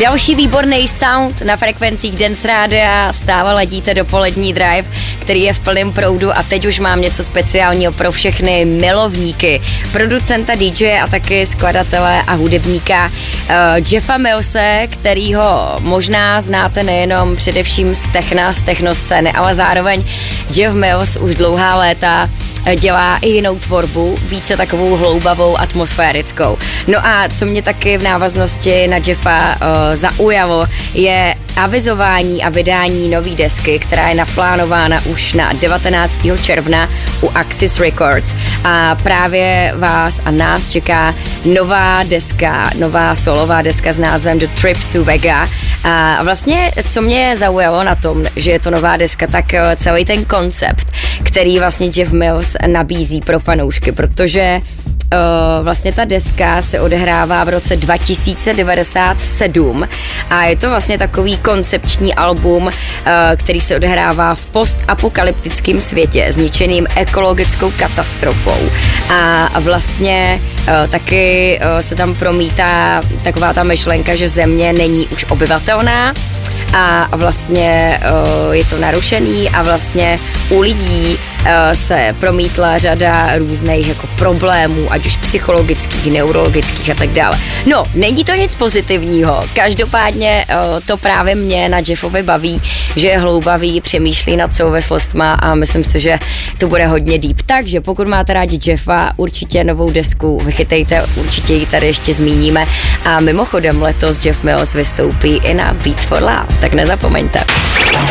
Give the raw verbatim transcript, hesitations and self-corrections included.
Další výborný sound na frekvencích Dance Rádia, stále ladíte dopolední drive, který je v plném proudu a teď už mám něco speciálního pro všechny milovníky, producenta dý džeje a taky skladatele a hudebníka uh, Jeffa Millse, kterýho možná znáte nejenom především z techna, z technoscény, ale zároveň Jeff Mills už dlouhá léta dělá i jinou tvorbu, více takovou hloubavou, atmosférickou. No a co mě taky v návaznosti na Jeffa uh, zaujalo, je avizování a vydání nový desky, která je naplánována už na devatenáctého června u Axis Records. A právě vás a nás čeká nová deska, nová solová deska s názvem The Trip to Vega. A vlastně, co mě zaujalo na tom, že je to nová deska, tak celý ten koncept, který vlastně Jeff Mills nabízí pro fanoušky, protože Uh, vlastně ta deska se odehrává v roce dva tisíce devadesát sedm a je to vlastně takový koncepční album, uh, který se odehrává v postapokalyptickém světě zničeným ekologickou katastrofou a vlastně uh, taky uh, se tam promítá taková ta myšlenka, že země není už obyvatelná a vlastně uh, je to narušený a vlastně u lidí uh, se promítla řada různých jako problémů, ať už psychologických, neurologických a tak dále. No, není to nic pozitivního, každopádně uh, to právě mě na Jeffovi baví, že je hloubavý, přemýšlí nad souvislostma a myslím si, že to bude hodně deep. Takže pokud máte rádi Jeffa, určitě novou desku vychytejte, určitě ji tady ještě zmíníme a mimochodem letos Jeff Mills vystoupí i na Beats for Love, tak nezapomeňte.